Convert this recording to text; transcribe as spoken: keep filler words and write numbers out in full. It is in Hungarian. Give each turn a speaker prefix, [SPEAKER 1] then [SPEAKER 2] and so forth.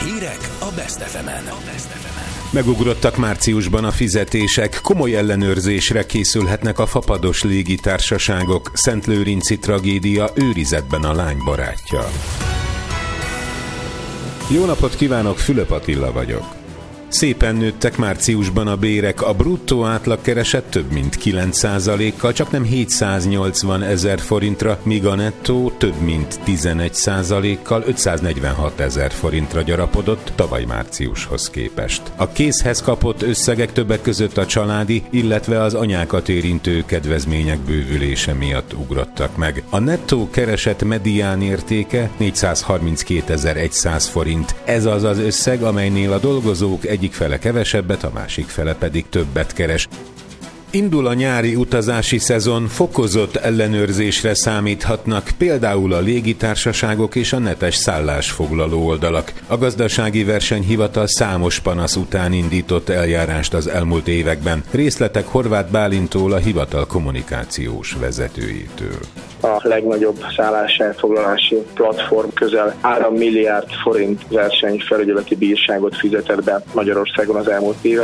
[SPEAKER 1] Hírek a Best ef emen.
[SPEAKER 2] Megugrottak márciusban a fizetések, komoly ellenőrzésre készülhetnek a fapados légitársaságok. Szentlőrinci tragédia, őrizetben a lány barátja. Jó napot kívánok, Fülöp Attila vagyok. Szépen nőttek márciusban a bérek, a bruttó átlagkereset több mint kilenc százalékkal, csaknem hétszáznyolcvan ezer forintra, míg a nettó több mint tizenegy százalékkal ötszáznegyvenhat ezer forintra gyarapodott tavaly márciushoz képest. A készhez kapott összegek többek között a családi, illetve az anyákat érintő kedvezmények bővülése miatt ugrottak meg. A nettó kereset medián értéke négyszázharminckétezer-száz forint. Ez az az összeg, amelynél a dolgozók egyik fele kevesebbet, a másik fele pedig többet keres. Indul a nyári utazási szezon, fokozott ellenőrzésre számíthatnak például a légitársaságok és a netes szállásfoglaló oldalak. A Gazdasági Versenyhivatal számos panasz után indított eljárást az elmúlt években. Részletek Horváth Bálintól, a hivatal kommunikációs vezetőjétől.
[SPEAKER 3] A legnagyobb szálláselfoglalási platform közel három milliárd forint versenyfelügyeleti bírságot fizetett be Magyarországon az elmúlt években.